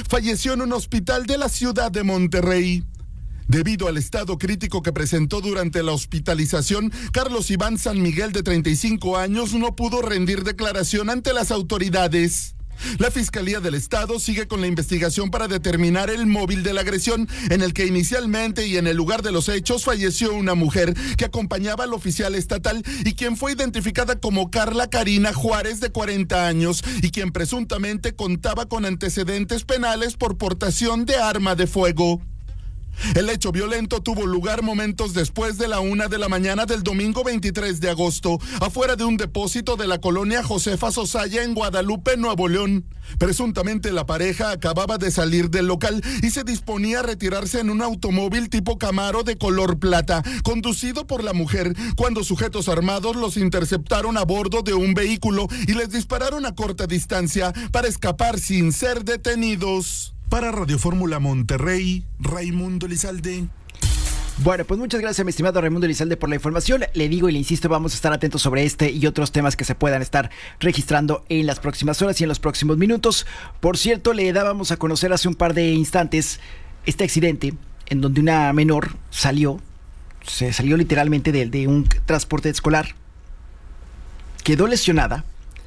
falleció en un hospital de la ciudad de Monterrey. Debido al estado crítico que presentó durante la hospitalización, Carlos Iván San Miguel, de 35 años, no pudo rendir declaración ante las autoridades. La Fiscalía del Estado sigue con la investigación para determinar el móvil de la agresión, en el que inicialmente y en el lugar de los hechos falleció una mujer que acompañaba al oficial estatal y quien fue identificada como Carla Karina Juárez, de 40 años, y quien presuntamente contaba con antecedentes penales por portación de arma de fuego. El hecho violento tuvo lugar momentos después de la 1 de la mañana del domingo 23 de agosto, afuera de un depósito de la colonia Josefa Sosaya en Guadalupe, Nuevo León. Presuntamente la pareja acababa de salir del local y se disponía a retirarse en un automóvil tipo Camaro de color plata, conducido por la mujer, cuando sujetos armados los interceptaron a bordo de un vehículo y les dispararon a corta distancia para escapar sin ser detenidos. Para Radio Fórmula Monterrey, Raimundo Elizalde. Bueno, pues muchas gracias, mi estimado Raimundo Elizalde, por la información. Le digo y le insisto, vamos a estar atentos sobre este y otros temas que se puedan estar registrando en las próximas horas y en los próximos minutos. Por cierto, le dábamos a conocer hace un par de instantes este accidente en donde una menor se salió literalmente de un transporte escolar. Quedó lesionada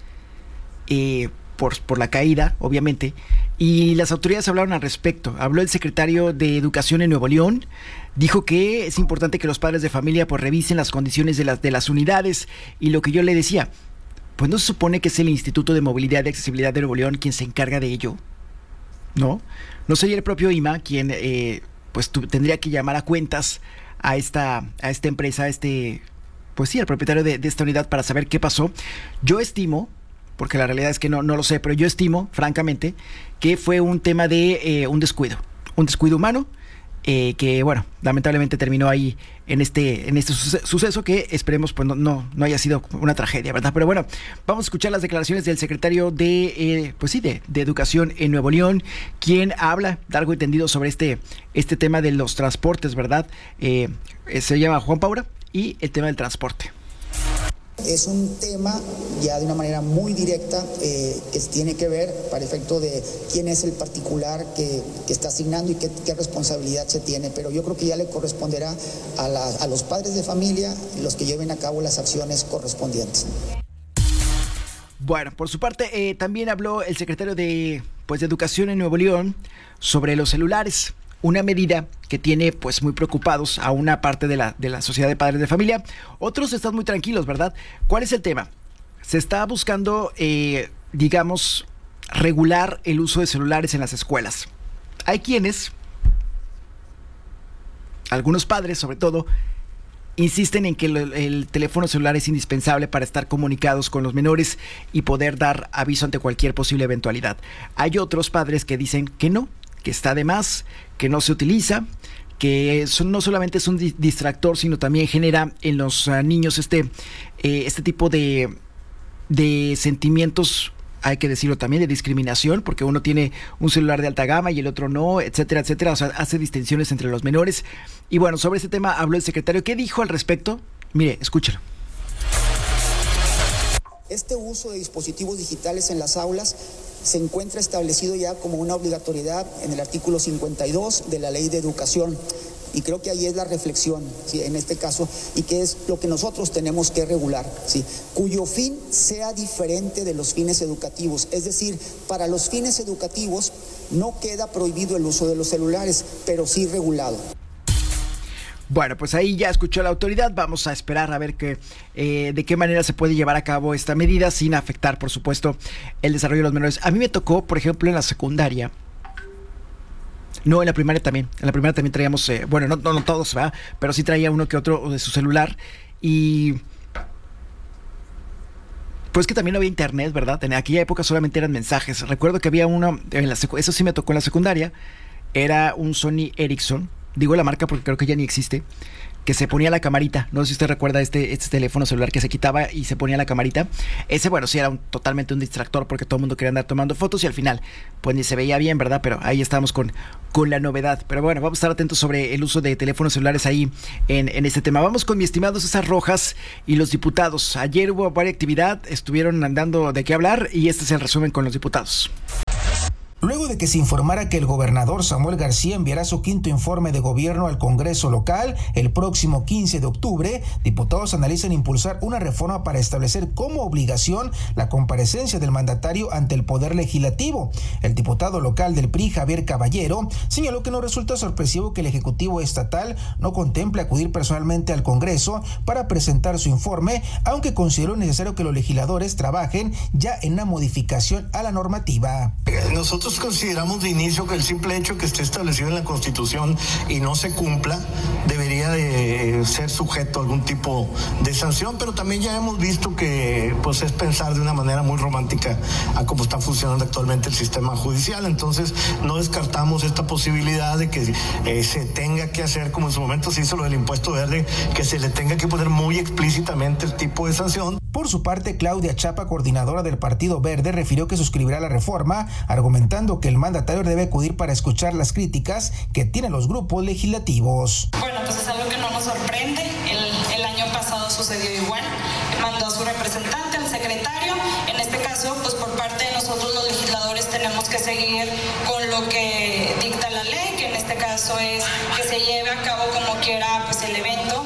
por la caída, obviamente, y las autoridades hablaron al respecto. Habló el secretario de Educación en Nuevo León, dijo que es importante que los padres de familia pues revisen las condiciones de las unidades, y lo que yo le decía, pues no se supone que es el Instituto de Movilidad y Accesibilidad de Nuevo León quien se encarga de ello, ¿no? No sería el propio IMA quien tendría que llamar a cuentas a esta empresa, pues sí, al propietario de esta unidad, para saber qué pasó. Yo estimo, porque la realidad es que no lo sé, pero yo estimo, francamente, que fue un tema de un descuido humano, que, bueno, lamentablemente terminó ahí en este suceso que esperemos pues no haya sido una tragedia, ¿verdad? Pero bueno, vamos a escuchar las declaraciones del secretario de Educación en Nuevo León, quien habla largo y tendido sobre este tema de los transportes, ¿verdad? Se llama Juan Paura, y el tema del transporte. Es un tema ya de una manera muy directa que tiene que ver para efecto de quién es el particular que está asignando y qué responsabilidad se tiene, pero yo creo que ya le corresponderá a los padres de familia los que lleven a cabo las acciones correspondientes. Bueno, por su parte también habló el secretario de Educación en Nuevo León sobre los celulares. Una medida que tiene pues muy preocupados a una parte de la sociedad de padres de familia. Otros están muy tranquilos, ¿verdad? ¿Cuál es el tema? Se está buscando, regular el uso de celulares en las escuelas. Hay quienes, algunos padres sobre todo, insisten en que el teléfono celular es indispensable para estar comunicados con los menores y poder dar aviso ante cualquier posible eventualidad. Hay otros padres que dicen que no, que está de más, que no se utiliza, que no solamente es un distractor, sino también genera en los niños este tipo de sentimientos, hay que decirlo también, de discriminación, porque uno tiene un celular de alta gama y el otro no, etcétera, etcétera. O sea, hace distinciones entre los menores. Y bueno, sobre este tema habló el secretario. ¿Qué dijo al respecto? Mire, escúchalo. Este uso de dispositivos digitales en las aulas se encuentra establecido ya como una obligatoriedad en el artículo 52 de la Ley de Educación. Y creo que ahí es la reflexión, ¿sí?, en este caso, y que es lo que nosotros tenemos que regular, ¿sí?, cuyo fin sea diferente de los fines educativos. Es decir, para los fines educativos no queda prohibido el uso de los celulares, pero sí regulado. Bueno, pues ahí ya escuchó la autoridad. Vamos a esperar a ver de qué manera se puede llevar a cabo esta medida sin afectar, por supuesto, el desarrollo de los menores. A mí me tocó, por ejemplo, en la secundaria. No, en la primaria también. En la primaria también traíamos, no todos, ¿verdad? Pero sí traía uno que otro de su celular. Y pues que también no había internet, ¿verdad? En aquella época solamente eran mensajes. Recuerdo que había uno, eso sí me tocó en la secundaria. Era un Sony Ericsson. Digo la marca porque creo que ya ni existe, que se ponía la camarita. No sé si usted recuerda este teléfono celular que se quitaba y se ponía la camarita. Ese, bueno, sí era totalmente un distractor porque todo el mundo quería andar tomando fotos y al final, pues ni se veía bien, ¿verdad? Pero ahí estábamos con la novedad. Pero bueno, vamos a estar atentos sobre el uso de teléfonos celulares ahí en este tema. Vamos con mi estimado César Rojas y los diputados. Ayer hubo varias actividad, estuvieron andando de qué hablar y este es el resumen con los diputados. Luego de que se informara que el gobernador Samuel García enviará su quinto informe de gobierno al Congreso local el próximo 15 de octubre, diputados analizan impulsar una reforma para establecer como obligación la comparecencia del mandatario ante el Poder Legislativo. El diputado local del PRI, Javier Caballero, señaló que no resulta sorpresivo que el Ejecutivo Estatal no contemple acudir personalmente al Congreso para presentar su informe, aunque consideró necesario que los legisladores trabajen ya en una modificación a la normativa. Nosotros consideramos de inicio que el simple hecho que esté establecido en la Constitución y no se cumpla debería de ser sujeto a algún tipo de sanción, pero también ya hemos visto que pues es pensar de una manera muy romántica a cómo está funcionando actualmente el sistema judicial. Entonces no descartamos esta posibilidad de que se tenga que hacer, como en su momento se hizo lo del impuesto verde, que se le tenga que poner muy explícitamente el tipo de sanción. Por su parte, Claudia Chapa, coordinadora del Partido Verde, refirió que suscribirá la reforma, argumentando que el mandatario debe acudir para escuchar las críticas que tienen los grupos legislativos. Bueno, pues es algo que no nos sorprende. El año pasado sucedió igual. Mandó a su representante, al secretario. En este caso, pues por parte de nosotros los legisladores tenemos que seguir con lo que dicta la ley, que en este caso es que se lleve a cabo como quiera pues el evento.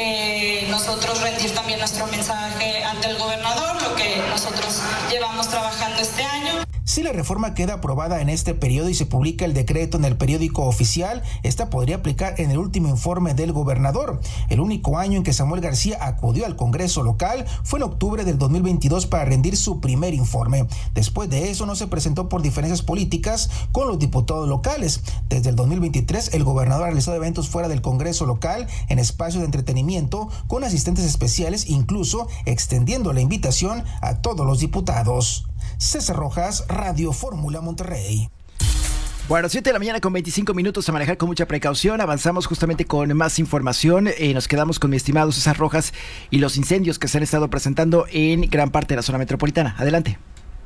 Nosotros rendir también nuestro mensaje ante el gobernador, lo que nosotros llevamos trabajando este año. Si la reforma queda aprobada en este periodo y se publica el decreto en el periódico oficial, esta podría aplicar en el último informe del gobernador. El único año en que Samuel García acudió al Congreso local fue en octubre del 2022 para rendir su primer informe. Después de eso no se presentó por diferencias políticas con los diputados locales. Desde el 2023 el gobernador ha realizado eventos fuera del Congreso local en espacios de entretenimiento con asistentes especiales, incluso extendiendo la invitación a todos los diputados. César Rojas, Radio Fórmula Monterrey. Bueno, 7 de la mañana con 25 minutos, a manejar con mucha precaución. Avanzamos justamente con más información. Nos quedamos con mi estimado César Rojas y los incendios que se han estado presentando en gran parte de la zona metropolitana. Adelante.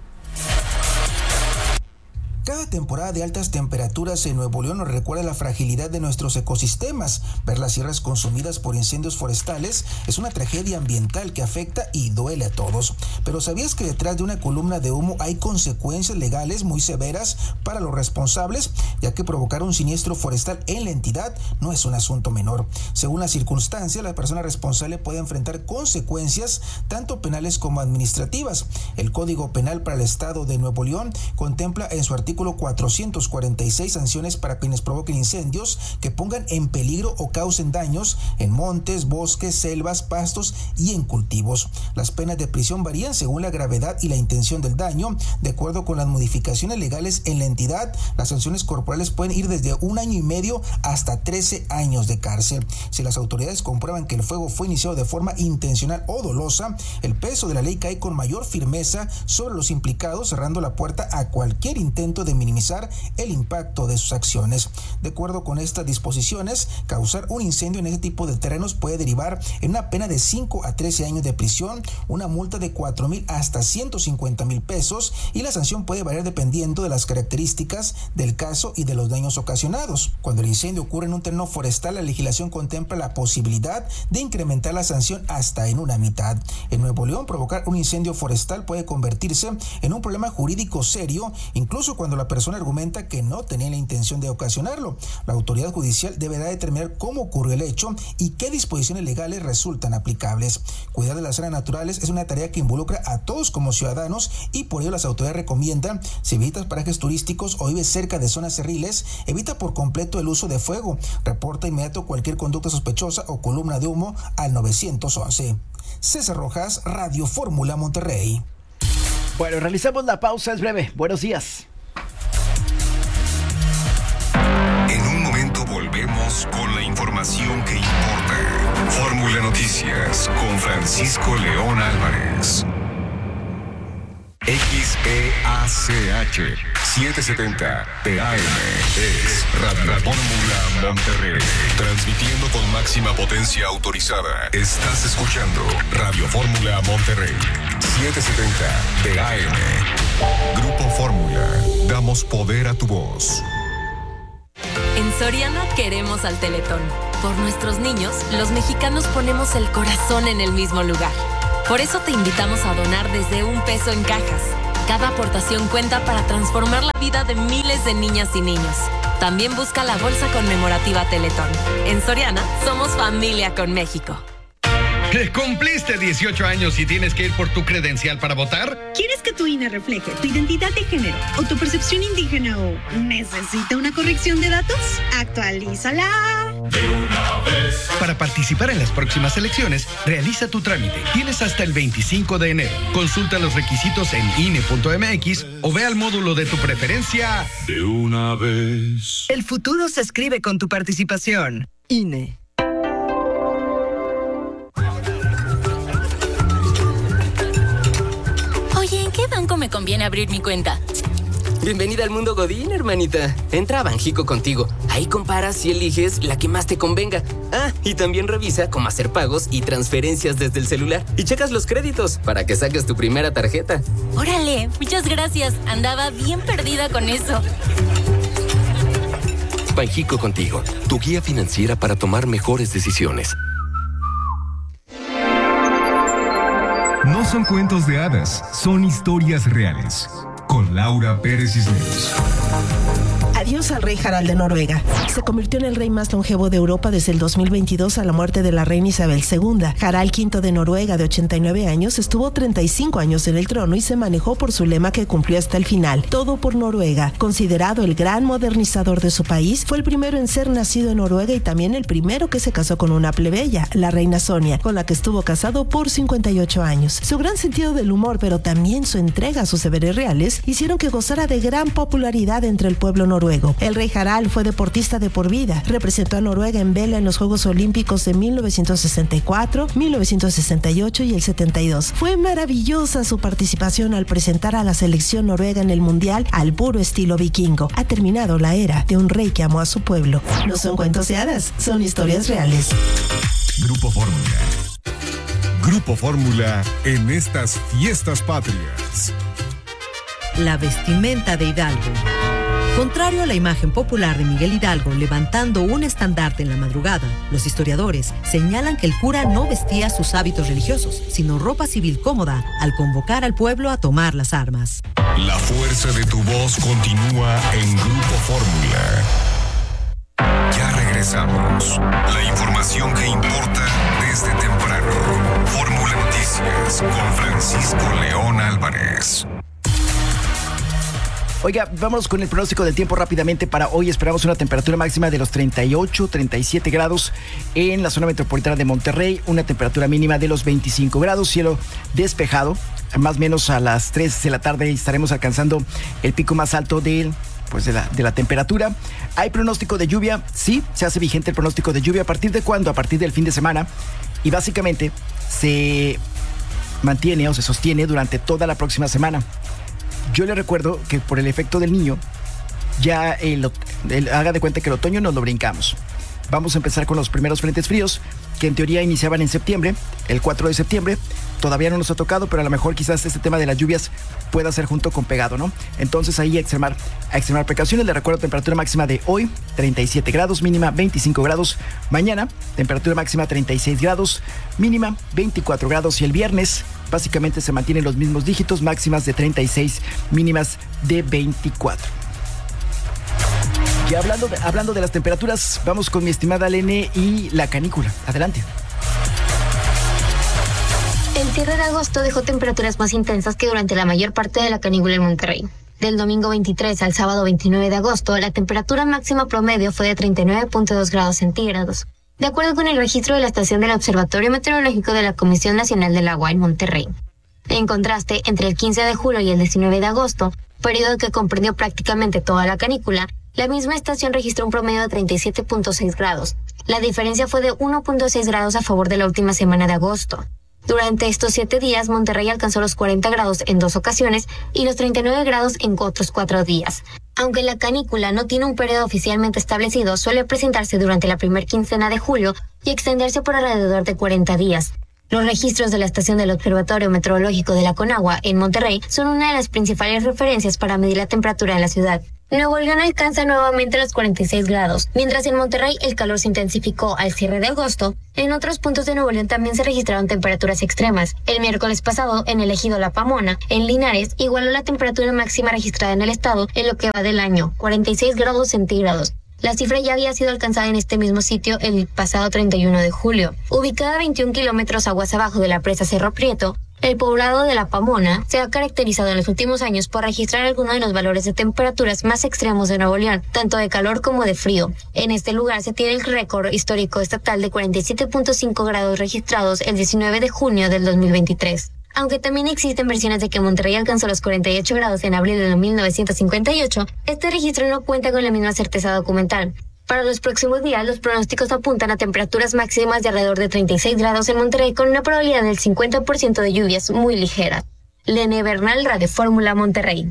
Cada temporada de altas temperaturas en Nuevo León nos recuerda la fragilidad de nuestros ecosistemas. Ver las sierras consumidas por incendios forestales es una tragedia ambiental que afecta y duele a todos. Pero ¿sabías que detrás de una columna de humo hay consecuencias legales muy severas para los responsables? Ya que provocar un siniestro forestal en la entidad no es un asunto menor. Según las circunstancias, la persona responsable puede enfrentar consecuencias tanto penales como administrativas. El Código Penal para el Estado de Nuevo León contempla en su artículo 446 sanciones para quienes provoquen incendios que pongan en peligro o causen daños en montes, bosques, selvas, pastos y en cultivos. Las penas de prisión varían según la gravedad y la intención del daño. De acuerdo con las modificaciones legales en la entidad, las sanciones corporales pueden ir desde 1 año y medio hasta 13 años de cárcel. Si las autoridades comprueban que el fuego fue iniciado de forma intencional o dolosa, el peso de la ley cae con mayor firmeza sobre los implicados, cerrando la puerta a cualquier intento de minimizar el impacto de sus acciones. De acuerdo con estas disposiciones, causar un incendio en ese tipo de terrenos puede derivar en una pena de 5 a 13 años de prisión, una multa de 4,000 hasta 150,000 pesos y la sanción puede variar dependiendo de las características del caso y de los daños ocasionados. Cuando el incendio ocurre en un terreno forestal, la legislación contempla la posibilidad de incrementar la sanción hasta en una mitad. En Nuevo León, provocar un incendio forestal puede convertirse en un problema jurídico serio, incluso cuando la persona argumenta que no tenía la intención de ocasionarlo. La autoridad judicial deberá determinar cómo ocurrió el hecho y qué disposiciones legales resultan aplicables. Cuidar de las áreas naturales es una tarea que involucra a todos como ciudadanos y por ello las autoridades recomiendan: si visitas parajes turísticos o vives cerca de zonas cerriles, evita por completo el uso de fuego. Reporta inmediato cualquier conducta sospechosa o columna de humo al 911. César Rojas, Radio Fórmula Monterrey. Bueno, realizamos la pausa, es breve. Buenos días. Volvemos con la información que importa. Fórmula Noticias con Francisco León Álvarez. XEACH 770 TAM es Radio Fórmula Monterrey. Transmitiendo con máxima potencia autorizada. Estás escuchando Radio Fórmula Monterrey 770 TAM. Grupo Fórmula. Damos poder a tu voz. En Soriana queremos al Teletón. Por nuestros niños, los mexicanos ponemos el corazón en el mismo lugar. Por eso te invitamos a donar desde $1 en cajas. Cada aportación cuenta para transformar la vida de miles de niñas y niños. También busca la bolsa conmemorativa Teletón. En Soriana, somos familia con México. ¿Cumpliste 18 años y tienes que ir por tu credencial para votar? ¿Quieres que tu INE refleje tu identidad de género o tu percepción indígena o necesita una corrección de datos? ¡Actualízala! De una vez. Para participar en las próximas elecciones, realiza tu trámite. Tienes hasta el 25 de enero. Consulta los requisitos en INE.mx o ve al módulo de tu preferencia. De una vez. El futuro se escribe con tu participación. INE. Oye, ¿en qué banco me conviene abrir mi cuenta? Bienvenida al mundo Godín, hermanita. Entra a Banjico contigo. Ahí comparas y eliges la que más te convenga. Ah, y también revisa cómo hacer pagos y transferencias desde el celular. Y checas los créditos para que saques tu primera tarjeta. Órale, muchas gracias. Andaba bien perdida con eso. Banjico contigo, tu guía financiera para tomar mejores decisiones. No son cuentos de hadas, son historias reales. Con Laura Pérez Cisneros. Adiós al rey Harald de Noruega. Se convirtió en el rey más longevo de Europa desde el 2022 a la muerte de la reina Isabel II. Harald V de Noruega, de 89 años, estuvo 35 años en el trono y se manejó por su lema que cumplió hasta el final: todo por Noruega. Considerado el gran modernizador de su país, fue el primero en ser nacido en Noruega y también el primero que se casó con una plebeya, la reina Sonia, con la que estuvo casado por 58 años. Su gran sentido del humor, pero también su entrega a sus deberes reales, hicieron que gozara de gran popularidad entre el pueblo noruego. El rey Harald fue deportista de por vida. Representó a Noruega en vela en los Juegos Olímpicos de 1964, 1968 y el 72. Fue maravillosa su participación al presentar a la selección noruega en el Mundial al puro estilo vikingo. Ha terminado la era de un rey que amó a su pueblo. No son cuentos de hadas, son historias reales. Grupo Fórmula. Grupo Fórmula en estas fiestas patrias. La vestimenta de Hidalgo. Contrario a la imagen popular de Miguel Hidalgo levantando un estandarte en la madrugada, los historiadores señalan que el cura no vestía sus hábitos religiosos, sino ropa civil cómoda al convocar al pueblo a tomar las armas. La fuerza de tu voz continúa en Grupo Fórmula. Ya regresamos. La información que importa desde temprano. Fórmula Noticias con Francisco León Álvarez. Oiga, vámonos con el pronóstico del tiempo rápidamente para hoy. Esperamos una temperatura máxima de los 38, 37 grados en la zona metropolitana de Monterrey, una temperatura mínima de los 25 grados, cielo despejado. Más o menos a las 3 de la tarde estaremos alcanzando el pico más alto de la temperatura. ¿Hay pronóstico de lluvia? Sí, se hace vigente el pronóstico de lluvia. ¿A partir de cuándo? A partir del fin de semana. Y básicamente se mantiene o se sostiene durante toda la próxima semana. Yo le recuerdo que por el efecto del niño, ya haga de cuenta que el otoño nos lo brincamos. Vamos a empezar con los primeros frentes fríos, que en teoría iniciaban en septiembre, el 4 de septiembre. Todavía no nos ha tocado, pero a lo mejor quizás este tema de las lluvias pueda ser junto con pegado, ¿no? Entonces ahí a extremar precauciones. Le recuerdo temperatura máxima de hoy, 37 grados, mínima 25 grados. Mañana, temperatura máxima 36 grados, mínima 24 grados. Y el viernes, básicamente se mantienen los mismos dígitos, máximas de 36, mínimas de 24. Y hablando de las temperaturas, vamos con mi estimada Lene y la canícula. Adelante. El cierre de agosto dejó temperaturas más intensas que durante la mayor parte de la canícula en Monterrey. Del domingo 23 al sábado 29 de agosto, la temperatura máxima promedio fue de 39.2 grados centígrados, de acuerdo con el registro de la estación del Observatorio Meteorológico de la Comisión Nacional del Agua en Monterrey. En contraste, entre el 15 de julio y el 19 de agosto, periodo que comprendió prácticamente toda la canícula, la misma estación registró un promedio de 37.6 grados. La diferencia fue de 1.6 grados a favor de la última semana de agosto. Durante estos 7 días, Monterrey alcanzó los 40 grados en 2 ocasiones y los 39 grados en otros 4 días. Aunque la canícula no tiene un periodo oficialmente establecido, suele presentarse durante la primera quincena de julio y extenderse por alrededor de 40 días. Los registros de la estación del Observatorio Meteorológico de la Conagua en Monterrey son una de las principales referencias para medir la temperatura en la ciudad. Nuevo León alcanza nuevamente los 46 grados, mientras en Monterrey el calor se intensificó al cierre de agosto. En otros puntos de Nuevo León también se registraron temperaturas extremas. El miércoles pasado, en el ejido La Pomona, en Linares, igualó la temperatura máxima registrada en el estado en lo que va del año, 46 grados centígrados. La cifra ya había sido alcanzada en este mismo sitio el pasado 31 de julio. Ubicada a 21 kilómetros aguas abajo de la presa Cerro Prieto, el poblado de La Pomona se ha caracterizado en los últimos años por registrar algunos de los valores de temperaturas más extremos de Nuevo León, tanto de calor como de frío. En este lugar se tiene el récord histórico estatal de 47.5 grados registrados el 19 de junio del 2023. Aunque también existen versiones de que Monterrey alcanzó los 48 grados en abril de 1958, este registro no cuenta con la misma certeza documental. Para los próximos días, los pronósticos apuntan a temperaturas máximas de alrededor de 36 grados en Monterrey con una probabilidad del 50% de lluvias muy ligeras. Lene Bernal, Radio Fórmula, Monterrey.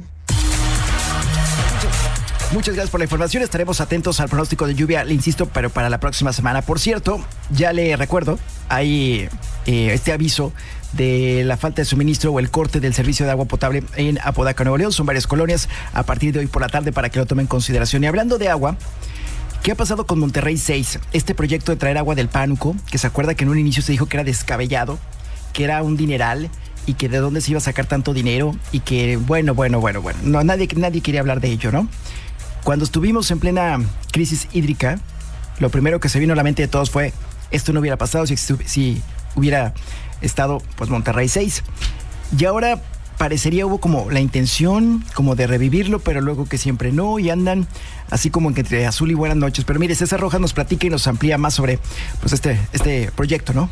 Muchas gracias por la información. Estaremos atentos al pronóstico de lluvia, le insisto, pero para la próxima semana. Por cierto, ya le recuerdo, hay este aviso de la falta de suministro o el corte del servicio de agua potable en Apodaca, Nuevo León. Son varias colonias a partir de hoy por la tarde para que lo tomen en consideración. Y hablando de agua, ¿qué ha pasado con Monterrey 6? Este proyecto de traer agua del Pánuco, que se acuerda que en un inicio se dijo que era descabellado, que era un dineral y que de dónde se iba a sacar tanto dinero y que, bueno. No, nadie quería hablar de ello, ¿no? Cuando estuvimos en plena crisis hídrica, lo primero que se vino a la mente de todos fue, esto no hubiera pasado si hubiera estado pues Monterrey 6. Y ahora parecería hubo como la intención como de revivirlo, pero luego que siempre no, y andan así como que entre azul y buenas noches. Pero mire, César Rojas nos platica y nos amplía más sobre pues este proyecto, ¿no?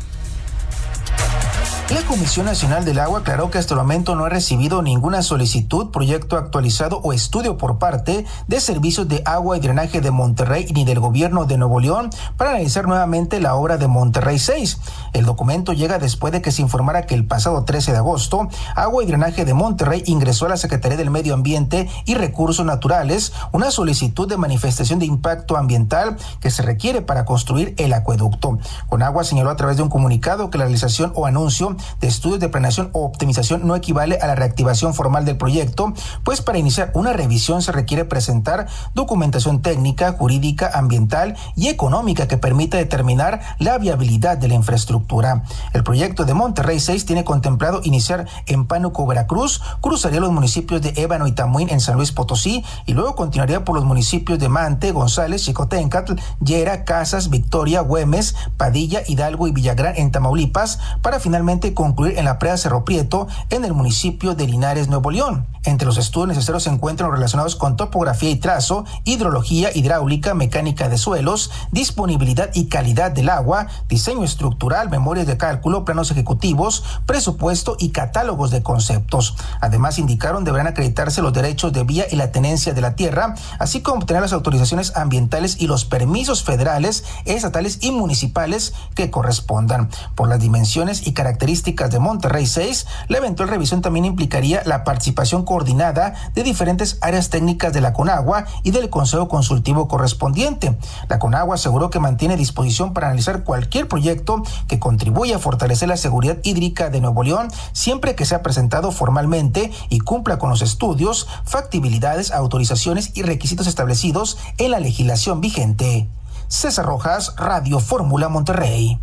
La Comisión Nacional del Agua aclaró que hasta el momento no ha recibido ninguna solicitud, proyecto actualizado o estudio por parte de Servicios de Agua y Drenaje de Monterrey ni del Gobierno de Nuevo León para analizar nuevamente la obra de Monterrey 6. El documento llega después de que se informara que el pasado 13 de agosto, Agua y Drenaje de Monterrey ingresó a la Secretaría del Medio Ambiente y Recursos Naturales una solicitud de manifestación de impacto ambiental que se requiere para construir el acueducto. Conagua señaló a través de un comunicado que la realización o anuncio de estudios de planeación o optimización no equivale a la reactivación formal del proyecto, pues para iniciar una revisión se requiere presentar documentación técnica, jurídica, ambiental y económica que permita determinar la viabilidad de la infraestructura. El proyecto de Monterrey 6 tiene contemplado iniciar en Pánuco, Veracruz, cruzaría los municipios de Ébano y Tamuín en San Luis Potosí y luego continuaría por los municipios de Mante, González, Xicoténcatl, Llera, Casas, Victoria, Güemes, Padilla, Hidalgo y Villagrán en Tamaulipas para finalmente concluir en la presa Cerro Prieto en el municipio de Linares, Nuevo León. Entre los estudios necesarios se encuentran los relacionados con topografía y trazo, hidrología, hidráulica, mecánica de suelos, disponibilidad y calidad del agua, diseño estructural, memorias de cálculo, planos ejecutivos, presupuesto y catálogos de conceptos. Además, indicaron deberán acreditarse los derechos de vía y la tenencia de la tierra, así como obtener las autorizaciones ambientales y los permisos federales, estatales y municipales que correspondan. Por las dimensiones y características de Monterrey 6, la eventual revisión también implicaría la participación coordinada de diferentes áreas técnicas de la Conagua y del Consejo Consultivo correspondiente. La Conagua aseguró que mantiene disposición para analizar cualquier proyecto que contribuya a fortalecer la seguridad hídrica de Nuevo León, siempre que sea presentado formalmente y cumpla con los estudios, factibilidades, autorizaciones y requisitos establecidos en la legislación vigente. César Rojas, Radio Fórmula, Monterrey.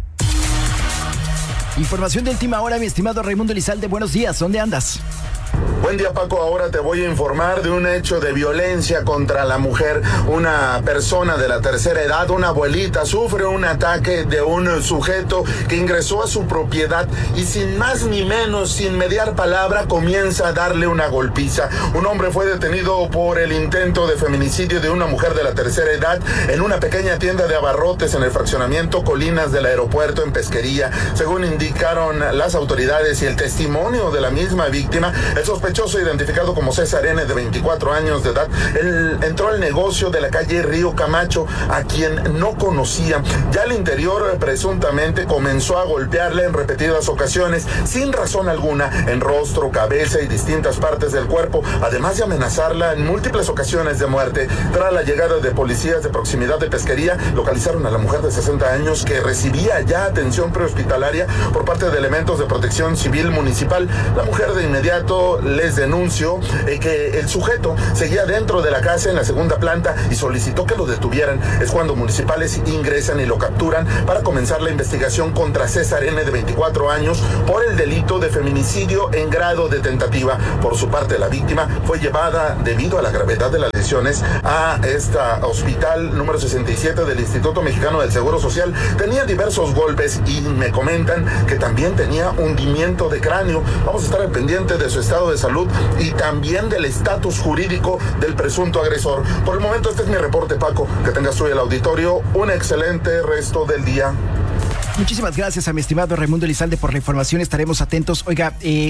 Información de última hora, mi estimado Raimundo Elizalde. Buenos días, ¿dónde andas? Buen día, Paco. Ahora te voy a informar de un hecho de violencia contra la mujer. Una persona de la tercera edad, una abuelita, sufre un ataque de un sujeto que ingresó a su propiedad y sin más ni menos, sin mediar palabra, comienza a darle una golpiza. Un hombre fue detenido por el intento de feminicidio de una mujer de la tercera edad en una pequeña tienda de abarrotes en el fraccionamiento Colinas del Aeropuerto en Pesquería. Según indicaron las autoridades y el testimonio de la misma víctima, el sospechoso, identificado como César N., de 24 años de edad, él entró al negocio de la calle Río Camacho, a quien no conocía. Ya al interior, presuntamente, comenzó a golpearle en repetidas ocasiones, sin razón alguna, en rostro, cabeza y distintas partes del cuerpo, además de amenazarla en múltiples ocasiones de muerte. Tras la llegada de policías de proximidad de Pesquería, localizaron a la mujer de 60 años que recibía ya atención prehospitalaria por parte de elementos de protección civil municipal. La mujer de inmediato les denunció que el sujeto seguía dentro de la casa en la segunda planta y solicitó que lo detuvieran. Es cuando municipales ingresan y lo capturan para comenzar la investigación contra César N., de 24 años, por el delito de feminicidio en grado de tentativa. Por su parte, la víctima fue llevada, debido a la gravedad de las lesiones, a esta hospital número 67 del Instituto Mexicano del Seguro Social. Tenía diversos golpes y me comentan que también tenía hundimiento de cráneo. Vamos a estar al pendiente de su estado de salud y también del estatus jurídico del presunto agresor. Por el momento, este es mi reporte, Paco. Que tengas tú y el auditorio un excelente resto del día. Muchísimas gracias a mi estimado Raimundo Elizalde por la información. Estaremos atentos. Oiga,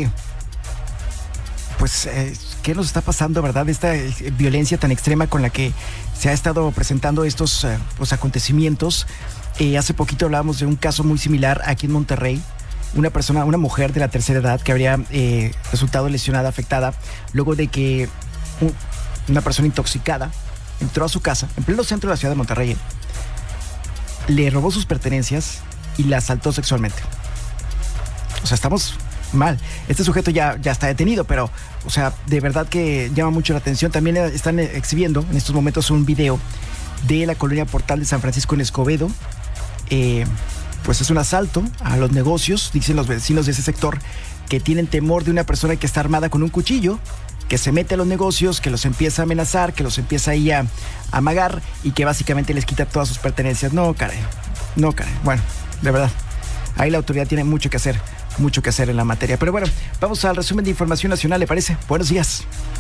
¿qué nos está pasando, verdad? Esta violencia tan extrema con la que se ha estado presentando estos acontecimientos. Hace poquito hablábamos de un caso muy similar aquí en Monterrey. Una mujer de la tercera edad que habría resultado lesionada, afectada, luego de que una persona intoxicada entró a su casa, en pleno centro de la ciudad de Monterrey, le robó sus pertenencias y la asaltó sexualmente. O sea, estamos mal. Este sujeto ya está detenido, pero, o sea, de verdad que llama mucho la atención. También están exhibiendo en estos momentos un video de la colonia Portal de San Francisco en Escobedo. Pues es un asalto a los negocios. Dicen los vecinos de ese sector que tienen temor de una persona que está armada con un cuchillo, que se mete a los negocios, que los empieza a amenazar, que los empieza ahí a amagar y que básicamente les quita todas sus pertenencias. No, caray. Bueno, de verdad, ahí la autoridad tiene mucho que hacer en la materia. Pero bueno, vamos al resumen de información nacional, ¿le parece? Buenos días.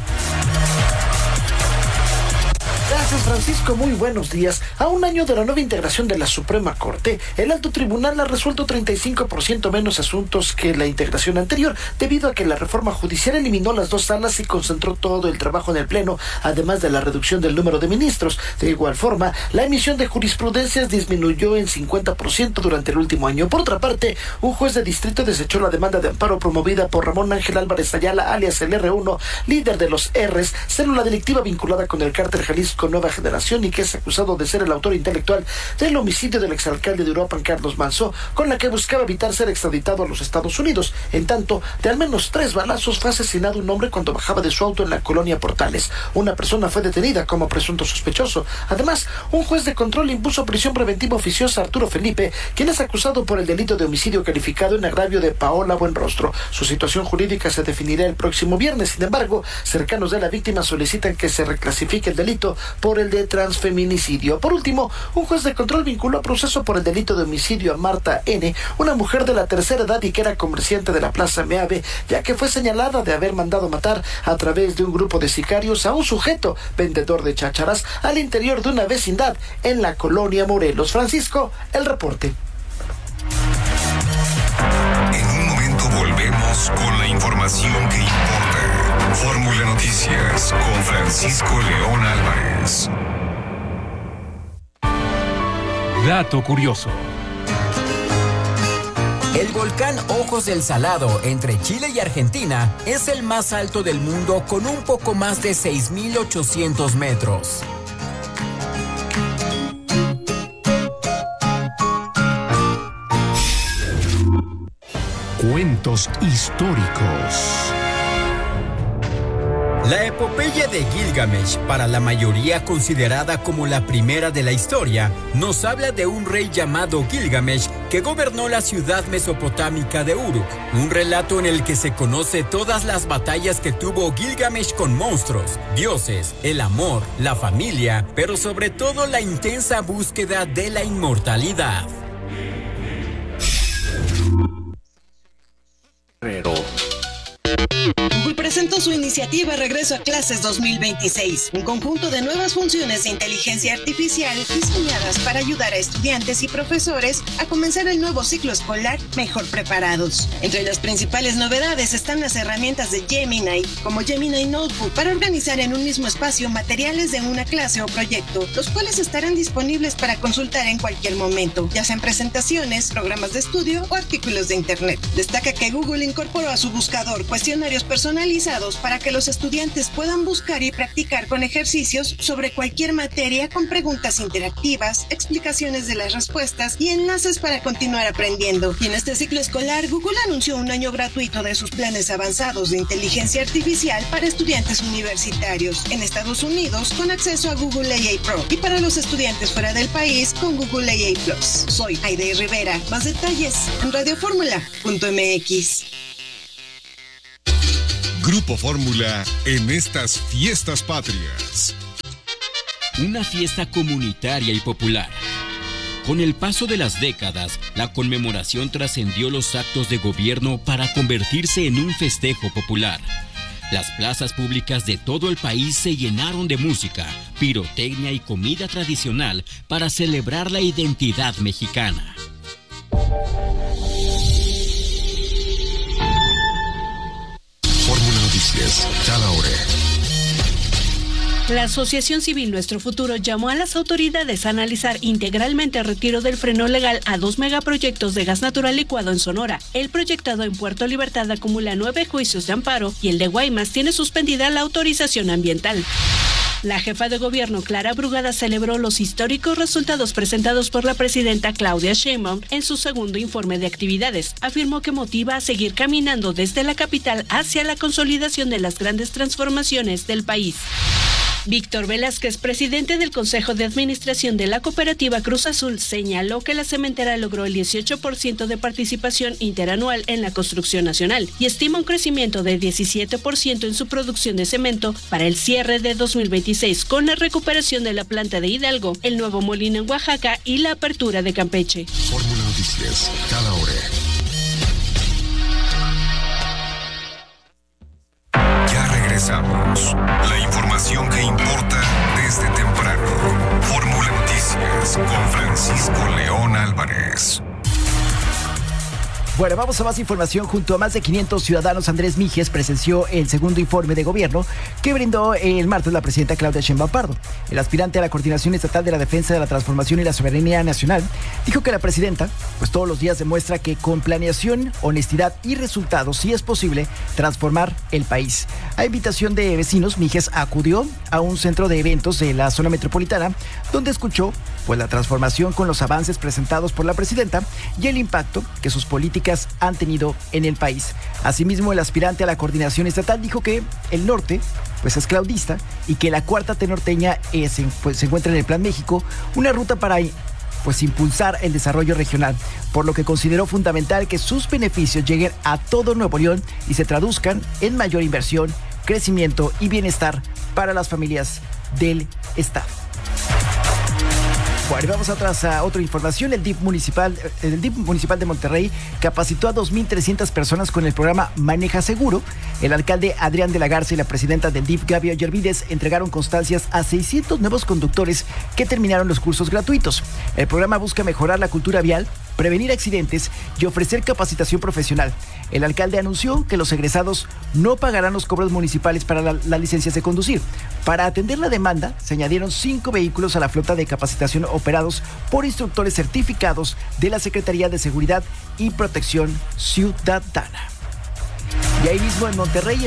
Gracias, Francisco. Muy buenos días. A un año de la nueva integración de la Suprema Corte, el Alto Tribunal ha resuelto 35% menos asuntos que la integración anterior, debido a que la reforma judicial eliminó las dos salas y concentró todo el trabajo en el Pleno, además de la reducción del número de ministros. De igual forma, la emisión de jurisprudencias disminuyó en 50% durante el último año. Por otra parte, un juez de distrito desechó la demanda de amparo promovida por Ramón Ángel Álvarez Ayala, alias el R1, líder de los R's, célula delictiva vinculada con el cártel Jalisco Nueva Generación, y que es acusado de ser el autor intelectual del homicidio del exalcalde de Uruapan, Carlos Manso, con la que buscaba evitar ser extraditado a los Estados Unidos. En tanto, de al menos 3 balazos fue asesinado un hombre cuando bajaba de su auto en la colonia Portales. Una persona fue detenida como presunto sospechoso. Además, un juez de control impuso prisión preventiva oficiosa a Arturo Felipe, quien es acusado por el delito de homicidio calificado en agravio de Paola Buenrostro. Su situación jurídica se definirá el próximo viernes. Sin embargo, cercanos de la víctima solicitan que se reclasifique el delito por el de transfeminicidio. Por último, un juez de control vinculó a proceso por el delito de homicidio a Marta N., una mujer de la tercera edad y que era comerciante de la Plaza Meave, ya que fue señalada de haber mandado matar a través de un grupo de sicarios a un sujeto vendedor de chácharas al interior de una vecindad en la colonia Morelos. Francisco, el reporte. En un momento volvemos con la información que importa. Fórmula Noticias con Francisco León Álvarez. Dato curioso. El volcán Ojos del Salado, entre Chile y Argentina, es el más alto del mundo con un poco más de 6.800 metros. Cuentos históricos. La epopeya de Gilgamesh, para la mayoría considerada como la primera de la historia, nos habla de un rey llamado Gilgamesh que gobernó la ciudad mesopotámica de Uruk, un relato en el que se conoce todas las batallas que tuvo Gilgamesh con monstruos, dioses, el amor, la familia, pero sobre todo la intensa búsqueda de la inmortalidad. Google presentó su iniciativa Regreso a Clases 2026, un conjunto de nuevas funciones de inteligencia artificial diseñadas para ayudar a estudiantes y profesores a comenzar el nuevo ciclo escolar mejor preparados. Entre las principales novedades están las herramientas de Gemini, como Gemini Notebook, para organizar en un mismo espacio materiales de una clase o proyecto, los cuales estarán disponibles para consultar en cualquier momento, ya sean presentaciones, programas de estudio o artículos de internet. Destaca que Google incorporó a su buscador cuestionarios formularios personalizados para que los estudiantes puedan buscar y practicar con ejercicios sobre cualquier materia con preguntas interactivas, explicaciones de las respuestas y enlaces para continuar aprendiendo. Y en este ciclo escolar, Google anunció un año gratuito de sus planes avanzados de inteligencia artificial para estudiantes universitarios en Estados Unidos con acceso a Google AI Pro y para los estudiantes fuera del país con Google AI Plus. Soy Aide Rivera. Más detalles en radioformula.mx. Grupo Fórmula en estas fiestas patrias. Una fiesta comunitaria y popular. Con el paso de las décadas, la conmemoración trascendió los actos de gobierno para convertirse en un festejo popular. Las plazas públicas de todo el país se llenaron de música, pirotecnia y comida tradicional para celebrar la identidad mexicana. Fórmula Noticias, cada hora. La Asociación Civil Nuestro Futuro llamó a las autoridades a analizar integralmente el retiro del freno legal a 2 megaproyectos de gas natural licuado en Sonora. El proyectado en Puerto Libertad acumula 9 juicios de amparo y el de Guaymas tiene suspendida la autorización ambiental. La jefa de gobierno, Clara Brugada, celebró los históricos resultados presentados por la presidenta Claudia Sheinbaum en su segundo informe de actividades. Afirmó que motiva a seguir caminando desde la capital hacia la consolidación de las grandes transformaciones del país. Víctor Velázquez, presidente del Consejo de Administración de la Cooperativa Cruz Azul, señaló que la cementera logró el 18% de participación interanual en la construcción nacional y estima un crecimiento de 17% en su producción de cemento para el cierre de 2026 con la recuperación de la planta de Hidalgo, el nuevo molino en Oaxaca y la apertura de Campeche. Fórmula Noticias, cada hora. Ya regresamos. La información que importa desde temprano. Fórmula Noticias con Francisco León Álvarez. Bueno, vamos a más información. Junto a más de 500 ciudadanos, Andrés Mijes presenció el segundo informe de gobierno que brindó el martes la presidenta Claudia Sheinbaum Pardo. El aspirante a la Coordinación Estatal de la Defensa de la Transformación y la Soberanía Nacional dijo que la presidenta, pues todos los días demuestra que con planeación, honestidad y resultados sí es posible transformar el país. A invitación de vecinos, Mijes acudió a un centro de eventos de la zona metropolitana donde escuchó pues la transformación con los avances presentados por la presidenta y el impacto que sus políticas han tenido en el país. Asimismo, el aspirante a la coordinación estatal dijo que el norte pues es claudista y que la cuarta T norteña se encuentra en el Plan México, una ruta para pues impulsar el desarrollo regional, por lo que consideró fundamental que sus beneficios lleguen a todo Nuevo León y se traduzcan en mayor inversión, crecimiento y bienestar para las familias del estado. Bueno, vamos a otra información. El DIF municipal de Monterrey capacitó a 2,300 personas con el programa Maneja Seguro. El alcalde Adrián de la Garza y la presidenta del DIF, Gaby Ollervides, entregaron constancias a 600 nuevos conductores que terminaron los cursos gratuitos. El programa busca mejorar la cultura vial, prevenir accidentes y ofrecer capacitación profesional. El alcalde anunció que los egresados no pagarán los cobros municipales para las licencias de conducir. Para atender la demanda, se añadieron 5 vehículos a la flota de capacitación operados por instructores certificados de la Secretaría de Seguridad y Protección Ciudadana. Y ahí mismo en Monterrey,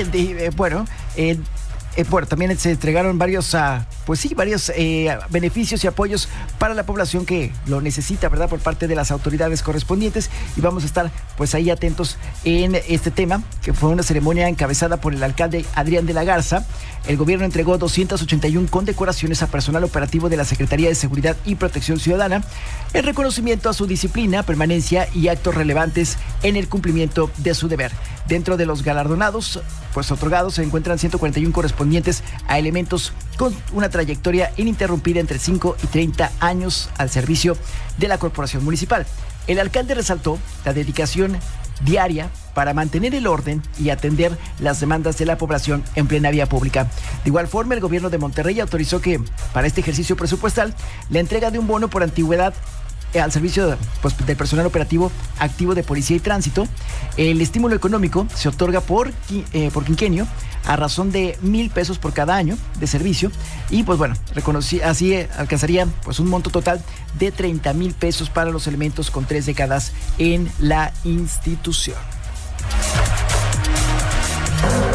también se entregaron varios beneficios y apoyos para la población que lo necesita, ¿verdad? Por parte de las autoridades correspondientes, y vamos a estar pues ahí atentos en este tema, que fue una ceremonia encabezada por el alcalde Adrián de la Garza. El gobierno entregó 281 condecoraciones a personal operativo de la Secretaría de Seguridad y Protección Ciudadana en reconocimiento a su disciplina, permanencia y actos relevantes en el cumplimiento de su deber. Dentro de los galardonados pues otorgados se encuentran 141 correspondientes a elementos con una trayectoria ininterrumpida entre 5 y 30 años al servicio de la corporación municipal. El alcalde resaltó la dedicación diaria para mantener el orden y atender las demandas de la población en plena vía pública. De igual forma, el gobierno de Monterrey autorizó que para este ejercicio presupuestal la entrega de un bono por antigüedad al servicio del personal operativo activo de policía y tránsito. El estímulo económico se otorga por quinquenio a razón de 1,000 pesos por cada año de servicio y así alcanzaría pues un monto total de 30,000 pesos para los elementos con 3 décadas en la institución.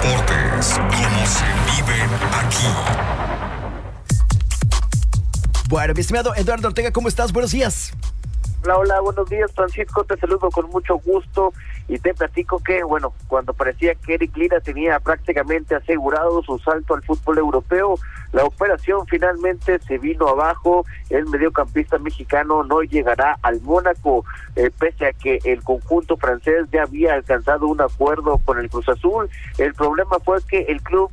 deportes como se viven aquí. Bueno, mi estimado Eduardo Ortega, ¿cómo estás? Buenos días. Hola, buenos días, Francisco, te saludo con mucho gusto y te platico que, bueno, cuando parecía que Eric Lira tenía prácticamente asegurado su salto al fútbol europeo, la operación finalmente se vino abajo. El mediocampista mexicano no llegará al Mónaco, pese a que el conjunto francés ya había alcanzado un acuerdo con el Cruz Azul. El problema fue que el club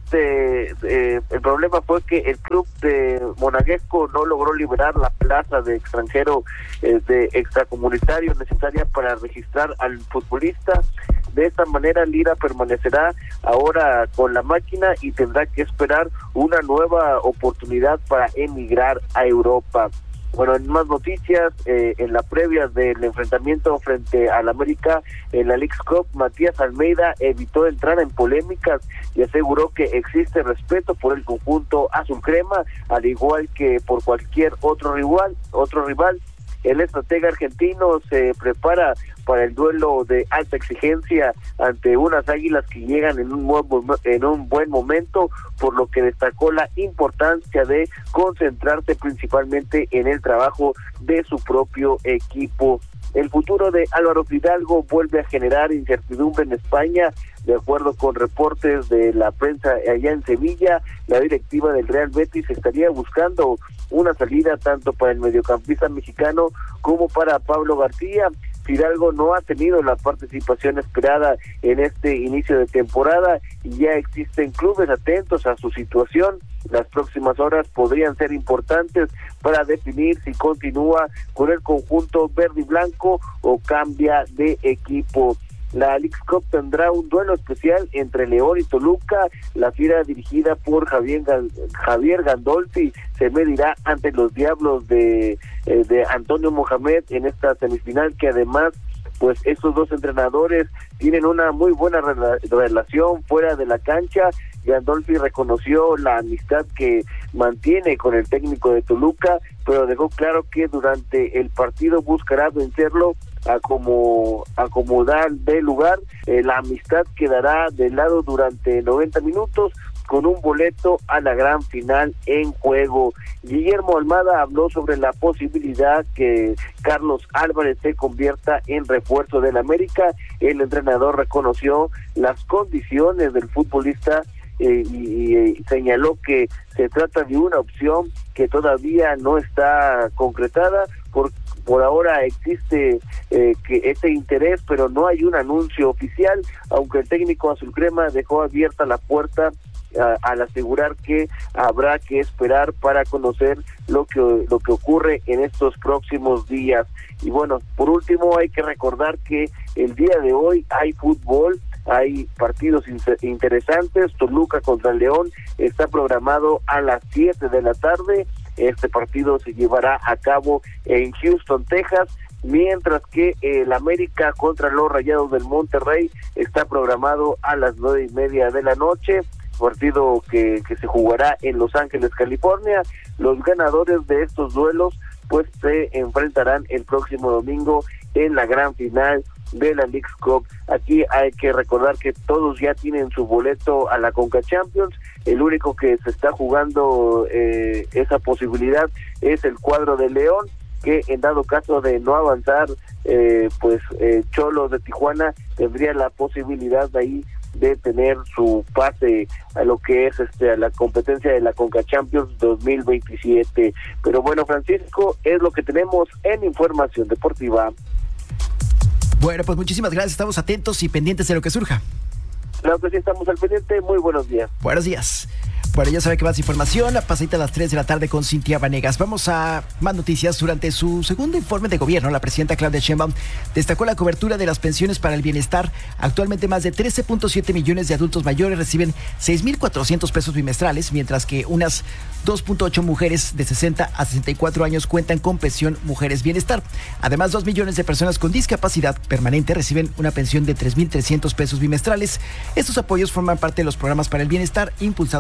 de monegasco no logró liberar la plaza de extranjero de extracomunitario necesaria para registrar al futbolista. De esta manera Lira permanecerá ahora con la máquina y tendrá que esperar una nueva oportunidad para emigrar a Europa. Bueno, en más noticias, en la previa del enfrentamiento frente al América en la Leagues Cup, Matías Almeida evitó entrar en polémicas y aseguró que existe respeto por el conjunto azul crema, al igual que por cualquier otro rival. El estratega argentino se prepara para el duelo de alta exigencia ante unas Águilas que llegan en un buen momento, por lo que destacó la importancia de concentrarse principalmente en el trabajo de su propio equipo. El futuro de Álvaro Fidalgo vuelve a generar incertidumbre en España. De acuerdo con reportes de la prensa allá en Sevilla, la directiva del Real Betis estaría buscando una salida tanto para el mediocampista mexicano como para Pablo García. Fidalgo no ha tenido la participación esperada en este inicio de temporada y ya existen clubes atentos a su situación. Las próximas horas podrían ser importantes para definir si continúa con el conjunto verde y blanco o cambia de equipo. La Leagues Cup tendrá un duelo especial entre León y Toluca. La fiera dirigida por Javier Gandolfi se medirá ante los Diablos de Antonio Mohamed en esta semifinal, que además pues estos dos entrenadores tienen una muy buena relación fuera de la cancha. Gandolfi reconoció la amistad que mantiene con el técnico de Toluca, pero dejó claro que durante el partido buscará vencerlo a como dar de lugar. La amistad quedará de lado durante 90 minutos con un boleto a la gran final en juego. Guillermo Almada habló sobre la posibilidad que Carlos Álvarez se convierta en refuerzo del América. El entrenador reconoció las condiciones del futbolista y señaló que se trata de una opción que todavía no está concretada. Por ahora existe que este interés, pero no hay un anuncio oficial, aunque el técnico azul crema dejó abierta la puerta al asegurar que habrá que esperar para conocer lo que ocurre en estos próximos días. Y bueno, por último hay que recordar que el día de hoy hay fútbol. Hay partidos interesantes. Toluca contra León está programado a las 7 de la tarde. Este partido se llevará a cabo en Houston, Texas, mientras que el América contra los Rayados del Monterrey está programado a las 9:30 de la noche. Partido que se jugará en Los Ángeles, California. Los ganadores de estos duelos pues se enfrentarán el próximo domingo en la gran final de la Leagues Cup. Aquí hay que recordar que todos ya tienen su boleto a la Conca Champions. El único que se está jugando esa posibilidad es el cuadro de León, que en dado caso de no avanzar, Cholos de Tijuana tendría la posibilidad de ahí de tener su pase a lo que es a la competencia de la Conca Champions 2027. Pero bueno, Francisco, es lo que tenemos en información deportiva. Bueno, pues muchísimas gracias, estamos atentos y pendientes de lo que surja. Claro que sí, estamos al pendiente. Muy buenos días. Buenos días. Bueno, ya sabe que más información, pasadita a las 3 de la tarde con Cintia Vanegas. Vamos a más noticias. Durante su segundo informe de gobierno, la presidenta Claudia Sheinbaum destacó la cobertura de las pensiones para el bienestar. Actualmente más de 13.7 millones de adultos mayores reciben 6,400 pesos bimestrales, mientras que unas 2.8 mujeres de 60 a 64 años cuentan con pensión Mujeres Bienestar. Además, 2 millones de personas con discapacidad permanente reciben una pensión de 3,300 pesos bimestrales. Estos apoyos forman parte de los programas para el bienestar impulsados por el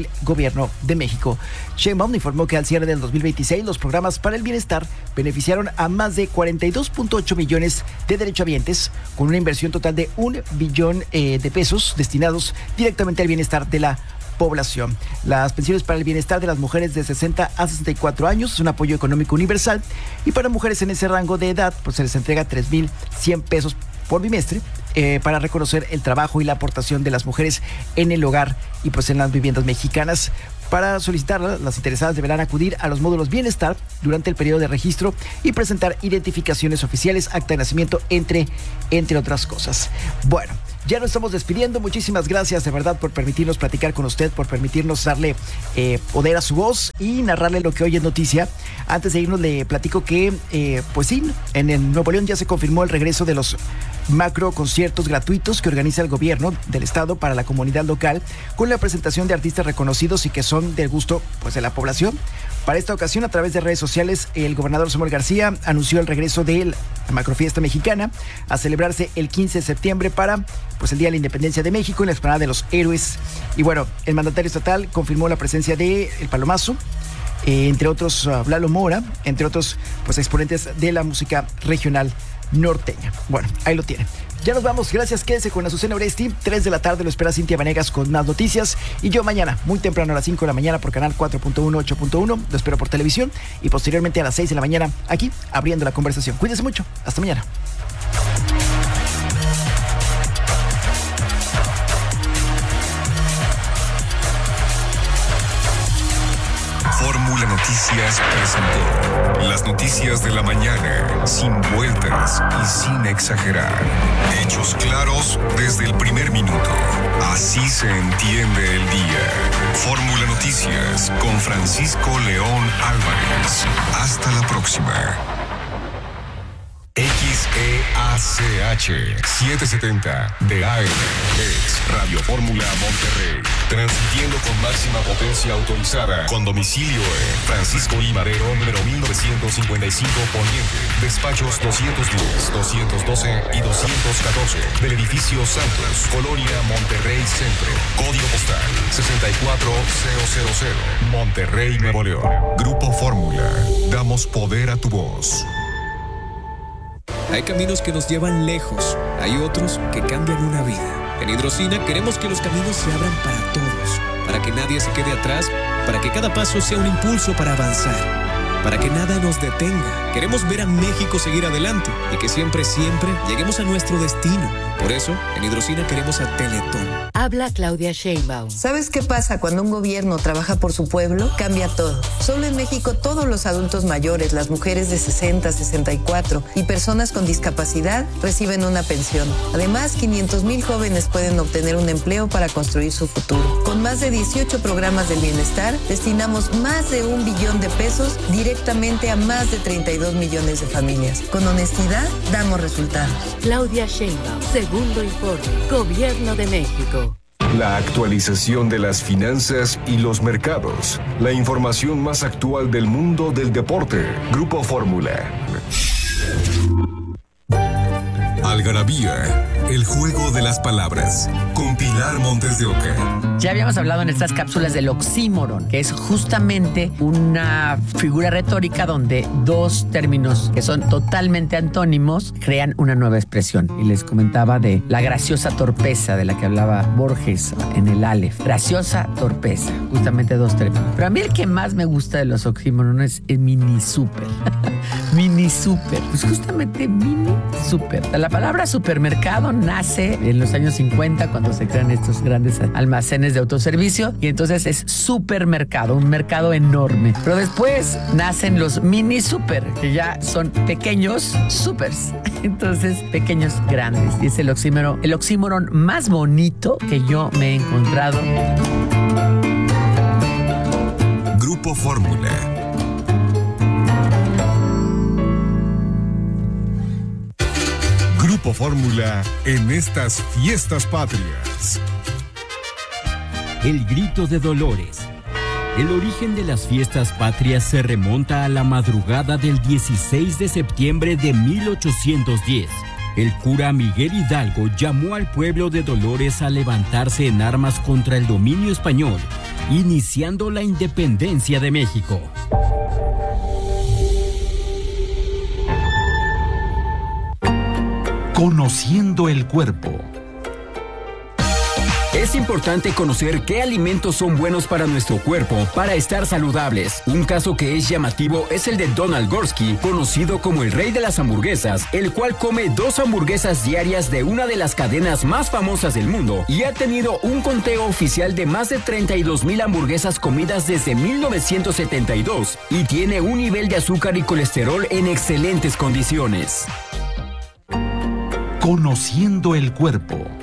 del Gobierno de México. Sheinbaum informó que al cierre del 2026 los programas para el bienestar beneficiaron a más de 42.8 millones de derechohabientes, con una inversión total de 1 billón de pesos destinados directamente al bienestar de la población. Las pensiones para el bienestar de las mujeres de 60 a 64 años es un apoyo económico universal, y para mujeres en ese rango de edad pues se les entrega 3.100 pesos por bimestre para reconocer el trabajo y la aportación de las mujeres en el hogar y pues en las viviendas mexicanas. Para solicitarla, las interesadas deberán acudir a los módulos bienestar durante el periodo de registro y presentar identificaciones oficiales, acta de nacimiento, entre otras cosas. Bueno, ya nos estamos despidiendo. Muchísimas gracias de verdad por permitirnos platicar con usted, por permitirnos darle poder a su voz y narrarle lo que hoy es noticia. Antes de irnos le platico que, pues sí, en el Nuevo León ya se confirmó el regreso de los macro conciertos gratuitos que organiza el gobierno del estado para la comunidad local, con la presentación de artistas reconocidos y que son del gusto pues de la población. Para esta ocasión, a través de redes sociales, el gobernador Samuel García anunció el regreso de la macrofiesta mexicana a celebrarse el 15 de septiembre para pues el Día de la Independencia de México en la Explanada de los Héroes. Y bueno, el mandatario estatal confirmó la presencia de El Palomazo, entre otros Lalo Mora, entre otros pues exponentes de la música regional norteña. Bueno, ahí lo tienen. Ya nos vamos, gracias, quédese con Azucena Oresti. 3 de la tarde lo espera Cintia Vanegas con más noticias, y yo mañana, muy temprano a las 5 de la mañana por canal 4.1, 8.1, lo espero por televisión, y posteriormente a las 6 de la mañana aquí, abriendo la conversación. Cuídense mucho, hasta mañana. Fórmula Noticias presentó las noticias de la mañana, sin vueltas y sin exagerar. Hechos claros desde el primer minuto. Así se entiende el día. Fórmula Noticias con Francisco León Álvarez. Hasta la próxima. XEACH 770 de AM es Radio Fórmula Monterrey, transmitiendo con máxima potencia autorizada, con domicilio en Francisco I. Madero, número 1955 Poniente, despachos 210, 212 y 214 del edificio Santos, Colonia Monterrey Centro, código postal 64000, Monterrey, Nuevo León. Grupo Fórmula, damos poder a tu voz. Hay caminos que nos llevan lejos, hay otros que cambian una vida. En Hidrocina queremos que los caminos se abran para todos, para que nadie se quede atrás, para que cada paso sea un impulso para avanzar, para que nada nos detenga. Queremos ver a México seguir adelante y que siempre, siempre lleguemos a nuestro destino. Por eso, en Hidrocina queremos a Teletón. Habla Claudia Sheinbaum. ¿Sabes qué pasa cuando un gobierno trabaja por su pueblo? Cambia todo. Solo en México todos los adultos mayores, las mujeres de 60, 64 y personas con discapacidad reciben una pensión. Además, 500,000 jóvenes pueden obtener un empleo para construir su futuro. Con más de 18 programas del bienestar, destinamos más de 1 billón de pesos directamente a más de 32 millones de familias. Con honestidad, damos resultados. Claudia Sheinbaum, segundo informe, Gobierno de México. La actualización de las finanzas y los mercados. La información más actual del mundo del deporte. Grupo Fórmula. Algarabía, el juego de las palabras. Con Pilar Montes de Oca. Ya habíamos hablado en estas cápsulas del oxímoron, que es justamente una figura retórica donde dos términos que son totalmente antónimos crean una nueva expresión. Y les comentaba de la graciosa torpeza de la que hablaba Borges en el Aleph. Graciosa torpeza, justamente dos términos. Pero a mí el que más me gusta de los oxímorones es mini super. Mini super. Pues justamente mini super. La palabra supermercado nace en los años 50 cuando se crean estos grandes almacenes de autoservicio, y entonces es supermercado, un mercado enorme. Pero después nacen los mini super, que ya son pequeños supers. Entonces, pequeños grandes. Y es el oxímoron más bonito que yo me he encontrado. Grupo Fórmula. Grupo Fórmula en estas fiestas patrias. El grito de Dolores. El origen de las fiestas patrias se remonta a la madrugada del 16 de septiembre de 1810. El cura Miguel Hidalgo llamó al pueblo de Dolores a levantarse en armas contra el dominio español iniciando la independencia de México. Conociendo el cuerpo. Es importante conocer qué alimentos son buenos para nuestro cuerpo para estar saludables. Un caso que es llamativo es el de Donald Gorski, conocido como el rey de las hamburguesas, el cual come 2 hamburguesas diarias de una de las cadenas más famosas del mundo y ha tenido un conteo oficial de más de 32,000 hamburguesas comidas desde 1972 y tiene un nivel de azúcar y colesterol en excelentes condiciones. Conociendo el cuerpo.